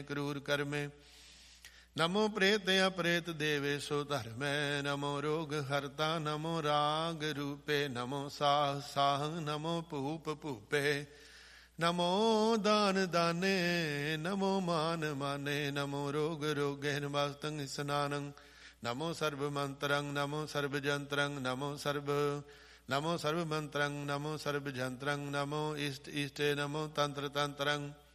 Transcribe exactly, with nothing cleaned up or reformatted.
ਕਰੂਰ ਕਰਮੇ। ਨਮੋ ਪ੍ਰੇਤ ਅਪ੍ਰੇਤ ਦੇਵੇ ਸੋ ਧਰਮੈ। ਨਮੋ ਰੋਗ ਹਰਤਾ ਨਮੋ ਰਾਗ ਰੂਪੇ। ਨਮੋ ਸਾਹ ਸਾਹ ਨਮੋ ਭੂਪ ਭੂਪੇ। ਨਮੋ ਦਾਨ ਦਾਨੇ ਨਮੋ ਮਾਨ ਮਾਨੇ। ਨਮੋ ਰੋਗ ਰੋਗੇ ਨਿਵਾਸਤੰ ਇਸਨਾਨੰ। ਨਮੋ ਸਰਬ ਮੰਤਰੰ ਨਮੋ ਸਰਬ ਜੰਤਰੰ। ਨਮੋ ਸਰਬ ਨਮੋ ਸਰਬ ਮੰਤਰੰ ਨਮੋ ਸਰਬ ਜੰਤਰੰ। ਨਮੋ ਇਸ਼ਟ ਇਸ਼ਟੇ ਨਮੋ ਤੰਤਰ ਤੰਤਰੰ।